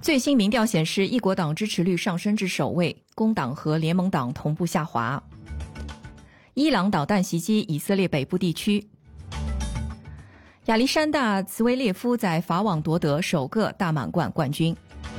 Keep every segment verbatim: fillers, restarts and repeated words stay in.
最新民调显示，一国党支持率上升至首位，工党和联盟党同步下滑。伊朗导弹袭击以色列北部地区。亚历山大·茨维列夫在法网夺得首个大满贯冠军。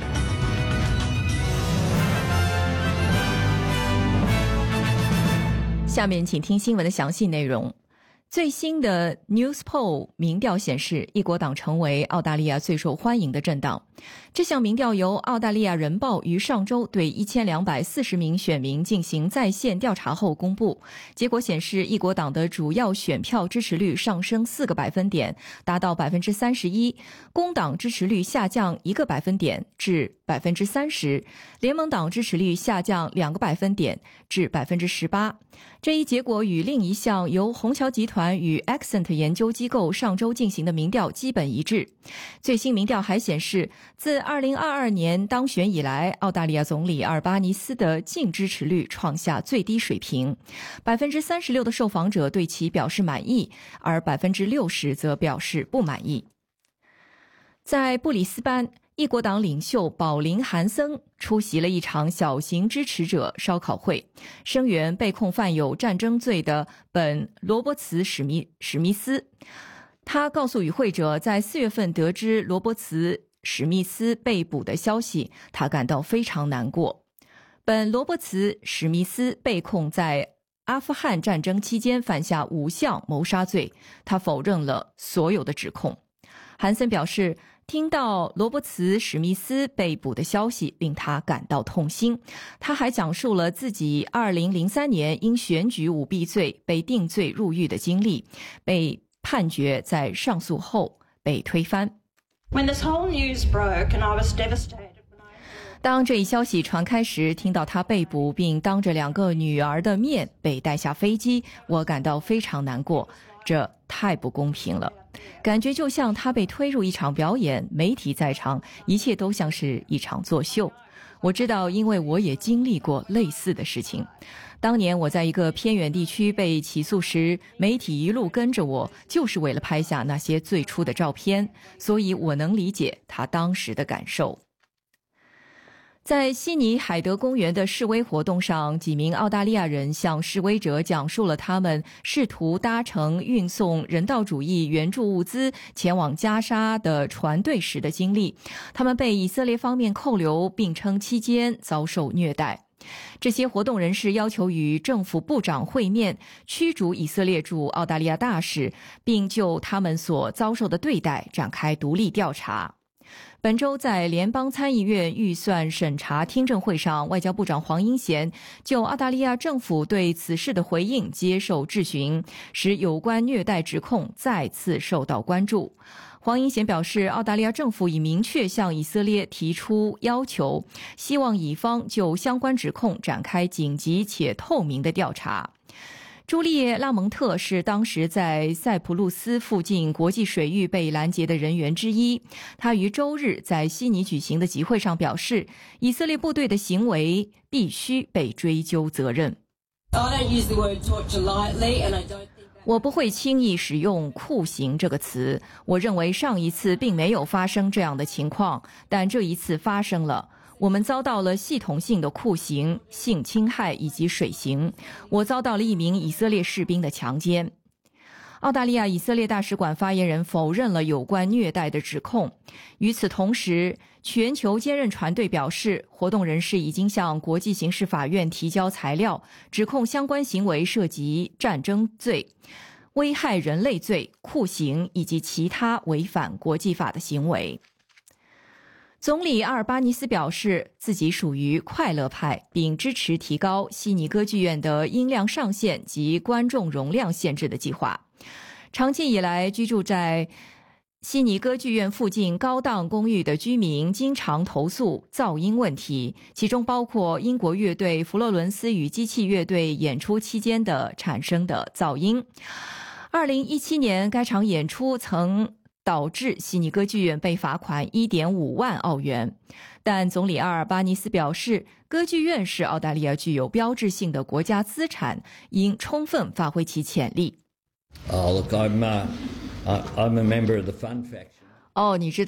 下面请听新闻的详细内容。最新的 Newspoll 民调显示，一国党成为澳大利亚最受欢迎的政党。这项民调由澳大利亚人报于上周对一千两百四十名选民进行在线调查后公布，结果显示，一国党的主要选票支持率上升四个百分点，达到 百分之三十一， 工党支持率下降一个百分点至 百分之三十， 联盟党支持率下降两个百分点至 百分之十八。 这一结果与另一项由虹桥集团与 Accent 研究机构上周进行的民调基本一致。最新民调还显示，自二零二二年当选以来，澳大利亚总理阿尔巴尼斯的净支持率创下最低水平， 百分之三十六 的受访者对其表示满意，而 百分之六十 则表示不满意。在布里斯班，一国党领袖保林·韩森出席了一场小型支持者烧烤会，声援被控犯有战争罪的本·罗伯茨·史密史密斯。他告诉与会者，在四月份得知罗伯茨·史密斯被捕的消息，他感到非常难过。本·罗伯茨·史密斯被控在阿富汗战争期间犯下五项谋杀罪，他否认了所有的指控。韩森表示，听到罗伯茨·史密斯被捕的消息令他感到痛心。他还讲述了自己二零零三年因选举舞弊罪被定罪入狱的经历，被判决在上诉后被推翻。 When this whole news broke and I was devastated. 当这一消息传开时，听到他被捕并当着两个女儿的面被带下飞机，我感到非常难过，这太不公平了。感觉就像他被推入一场表演，媒体在场，一切都像是一场作秀。我知道，因为我也经历过类似的事情。当年我在一个偏远地区被起诉时，媒体一路跟着我，就是为了拍下那些最初的照片，所以我能理解他当时的感受。在悉尼海德公园的示威活动上，几名澳大利亚人向示威者讲述了他们试图搭乘运送人道主义援助物资前往加沙的船队时的经历。他们被以色列方面扣留，并称期间遭受虐待。这些活动人士要求与政府部长会面，驱逐以色列驻澳大利亚大使，并就他们所遭受的对待展开独立调查。本周在联邦参议院预算审查听证会上，外交部长黄英贤就澳大利亚政府对此事的回应接受质询，使有关虐待指控再次受到关注。黄英贤表示，澳大利亚政府已明确向以色列提出要求，希望以方就相关指控展开紧急且透明的调查。朱丽叶·拉蒙特是当时在塞浦路斯附近国际水域被拦截的人员之一。他于周日在悉尼举行的集会上表示，以色列部队的行为必须被追究责任。我不会轻易使用酷刑这个词，我认为上一次并没有发生这样的情况，但这一次发生了。我们遭到了系统性的酷刑、性侵害以及水刑。我遭到了一名以色列士兵的强奸。澳大利亚以色列大使馆发言人否认了有关虐待的指控。与此同时，全球坚韧船队表示，活动人士已经向国际刑事法院提交材料，指控相关行为涉及战争罪、危害人类罪、酷刑以及其他违反国际法的行为。总理阿尔巴尼斯表示，自己属于快乐派，并支持提高悉尼歌剧院的音量上限及观众容量限制的计划。长期以来，居住在悉尼歌剧院附近高档公寓的居民经常投诉噪音问题，其中包括英国乐队弗洛伦斯与机器乐队演出期间的产生的噪音。二零一七年，该场演出曾导致悉尼歌剧院被罚款 一点五万澳元。但总理阿尔巴尼斯表示，歌剧院是澳大利亚具有标志性的国家资产，应充分发挥其潜力。 Oh, look, I'm, uh, I'm a member of the fun faction. 哦，你知道